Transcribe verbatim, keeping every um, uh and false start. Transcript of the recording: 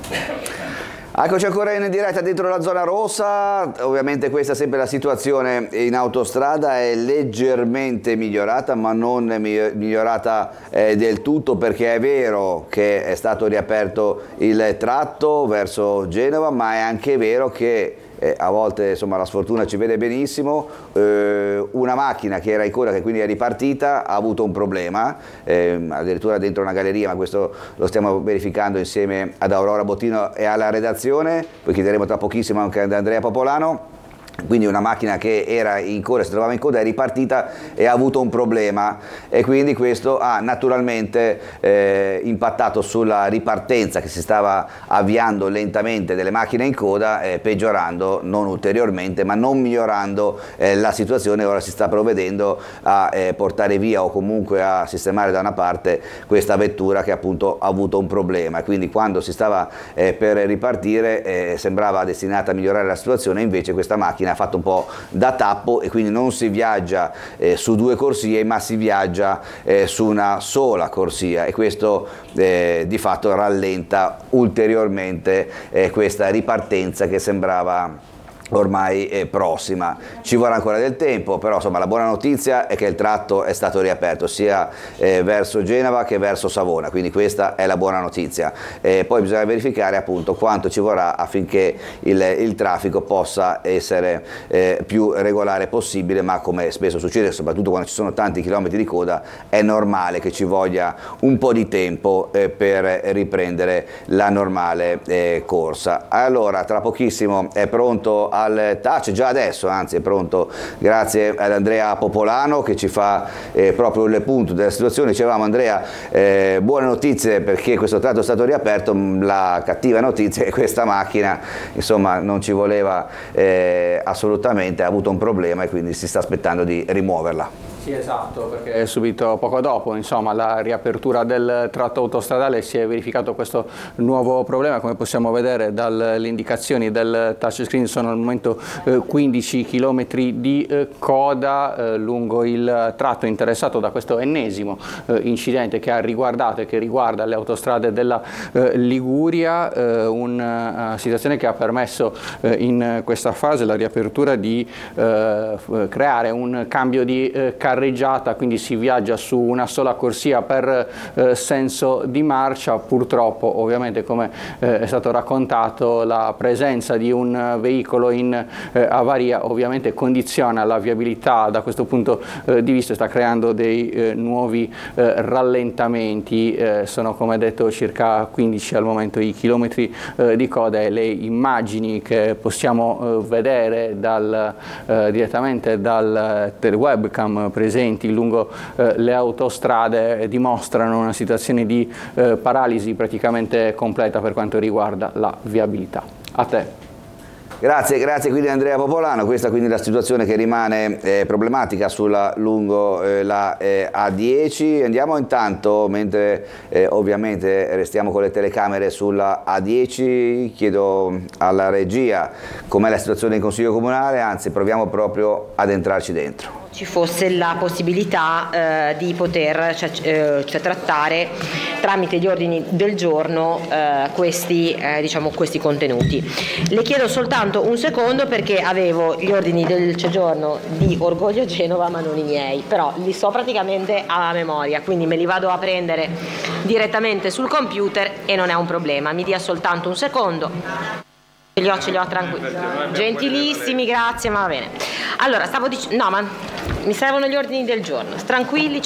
Eccoci ancora in diretta dentro la zona rossa. Ovviamente questa è sempre la situazione in autostrada, è leggermente migliorata ma non migliorata eh, del tutto, perché è vero che è stato riaperto il tratto verso Genova, ma è anche vero che Eh, a volte insomma la sfortuna ci vede benissimo. Eh, una macchina che era in coda, che quindi è ripartita, ha avuto un problema, eh, addirittura dentro una galleria, ma questo lo stiamo verificando insieme ad Aurora Bottino e alla redazione, poi chiederemo tra pochissimo anche ad Andrea Popolano. Quindi una macchina che era in coda, si trovava in coda, è ripartita e ha avuto un problema, e quindi questo ha naturalmente eh, impattato sulla ripartenza che si stava avviando lentamente delle macchine in coda, eh, peggiorando non ulteriormente ma non migliorando eh, la situazione. Ora si sta provvedendo a eh, portare via o comunque a sistemare da una parte questa vettura che appunto ha avuto un problema, e quindi quando si stava eh, per ripartire eh, sembrava destinata a migliorare la situazione, invece questa macchina ha fatto un po' da tappo e quindi non si viaggia eh, su due corsie ma si viaggia eh, su una sola corsia, e questo eh, di fatto rallenta ulteriormente eh, questa ripartenza che sembrava ormai è prossima. Ci vorrà ancora del tempo, però insomma la buona notizia è che il tratto è stato riaperto sia eh, verso Genova che verso Savona, quindi questa è la buona notizia. Eh, poi bisogna verificare appunto quanto ci vorrà affinché il, il traffico possa essere eh, più regolare possibile, ma come spesso succede, soprattutto quando ci sono tanti chilometri di coda, è normale che ci voglia un po' di tempo eh, per riprendere la normale eh, corsa. Allora, tra pochissimo è pronto al touch, già adesso anzi è pronto, grazie ad Andrea Popolano che ci fa eh, proprio il punto della situazione. Dicevamo, Andrea, eh, buone notizie perché questo tratto è stato riaperto, la cattiva notizia è che questa macchina insomma non ci voleva eh, assolutamente, ha avuto un problema e quindi si sta aspettando di rimuoverla. Sì, esatto, perché subito poco dopo insomma, la riapertura del tratto autostradale si è verificato questo nuovo problema. Come possiamo vedere dalle indicazioni del touchscreen, sono al momento eh, quindici chilometri di eh, coda eh, lungo il tratto interessato da questo ennesimo eh, incidente che ha riguardato e che riguarda le autostrade della eh, Liguria, eh, una uh, situazione che ha permesso eh, in questa fase la riapertura di eh, creare un cambio di eh, carreggiata, quindi si viaggia su una sola corsia per eh, senso di marcia. Purtroppo, ovviamente, come eh, è stato raccontato, la presenza di un veicolo in eh, avaria ovviamente condiziona la viabilità da questo punto eh, di vista, sta creando dei eh, nuovi eh, rallentamenti. Eh, sono, come detto, circa quindici al momento i chilometri eh, di coda, e le immagini che possiamo eh, vedere dal, eh, direttamente dal webcam presenti lungo eh, le autostrade dimostrano una situazione di eh, paralisi praticamente completa per quanto riguarda la viabilità. A te. Grazie, grazie quindi Andrea Popolano. Questa quindi la situazione che rimane eh, problematica sulla lungo eh, la eh, A dieci. Andiamo intanto, mentre eh, ovviamente restiamo con le telecamere sulla A dieci, chiedo alla regia com'è la situazione in Consiglio Comunale, anzi proviamo proprio ad entrarci dentro. Ci fosse la possibilità eh, di poter cioè, eh, cioè trattare tramite gli ordini del giorno eh, questi, eh, diciamo, questi contenuti. Le chiedo soltanto un secondo perché avevo gli ordini del giorno di Orgoglio Genova ma non i miei, però li so praticamente a memoria, quindi me li vado a prendere direttamente sul computer e non è un problema. Mi dia soltanto un secondo. Ce li ho, ce li ho, tranquilli. Gentilissimi, grazie, ma va bene. Allora, stavo dicendo, no, ma mi servono gli ordini del giorno, tranquilli.